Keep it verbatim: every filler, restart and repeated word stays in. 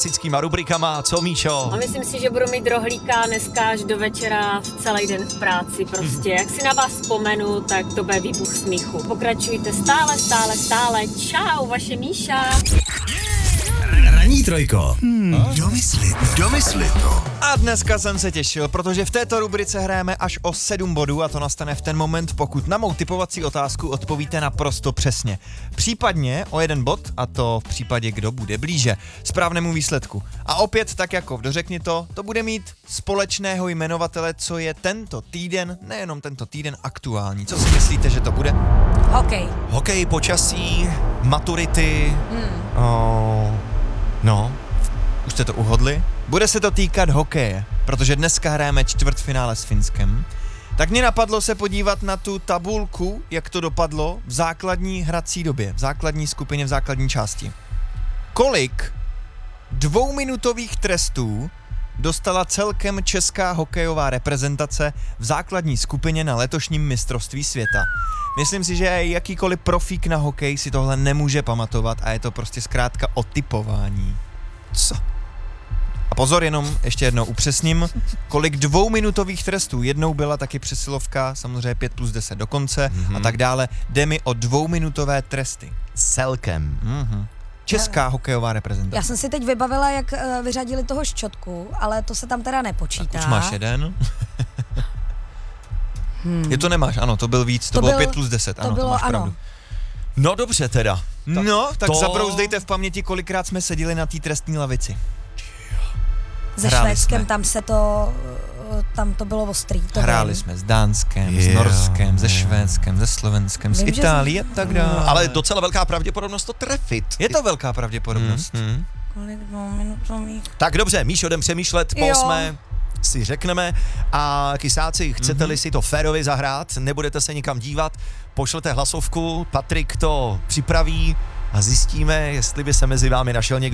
klasickýma rubrikama, co Míšo? A myslím si, že budu mít rohlíka dneska až do večera celý den v práci prostě. Jak si na vás vzpomenu, tak to bude výbuch smíchu. Pokračujte stále, stále, stále. Čau, vaše Míša. Ranní trojko. Hmm, domysli, domysli to. A dneska jsem se těšil, protože v této rubrice hrajeme až o sedm bodů a to nastane v ten moment, pokud na mou typovací otázku odpovíte naprosto přesně. Případně o jeden bod, a to v případě, kdo bude blíže správnému výsledku. A opět, tak jako v Dořekni to, to bude mít společného jmenovatele, co je tento týden, nejenom tento týden, aktuální. Co si myslíte, že to bude? Hokej. Hokej, počasí, maturity, Hmm. o, no, už jste to uhodli? Bude se to týkat hokeje, protože dneska hrajeme čtvrtfinále s Finskem. Tak mě napadlo se podívat na tu tabulku, jak to dopadlo v základní hrací době, v základní skupině, v základní části. Kolik dvouminutových trestů dostala celkem česká hokejová reprezentace v základní skupině na letošním mistrovství světa? Myslím si, že jakýkoliv profík na hokej si tohle nemůže pamatovat a je to prostě zkrátka o typování. Co? A pozor, jenom ještě jednou upřesním, kolik dvouminutových trestů, jednou byla taky přesilovka, samozřejmě pět plus deset do konce mm-hmm. a tak dále, jde mi o dvouminutové tresty. Celkem. Mm-hmm. Česká hokejová reprezentace. Já jsem si teď vybavila, jak uh, vyřadili toho Ščotku, ale to se tam teda nepočítá. Tak už máš jeden. Hmm. Je to nemáš, ano, to byl víc, to, To bylo byl- pět plus deset, to ano, to bylo, máš ano. pravdu. No dobře teda. No, tak to- zabrouzdejte v paměti, kolikrát jsme seděli na té trestní lavici. Se Hráli Švédskem jsme. tam se to, uh, tam to bylo ostrý. To Hráli vím. jsme s Dánskem, s Jo. Norskem, se Švédskem, se Slovenskem, s Vím, že Itálií a jsem- tak dále. Ale docela velká pravděpodobnost to trefit. Je to velká pravděpodobnost. Mm, mm. Kolik dvouminutových? Tak dobře, Míšo, jdem přemýšlet, po Jo. osmé si řekneme a kysáci, chcete-li si to férově zahrát, nebudete se nikam dívat, pošlete hlasovku, Patrik to připraví a zjistíme, jestli by se mezi vámi našel někdo,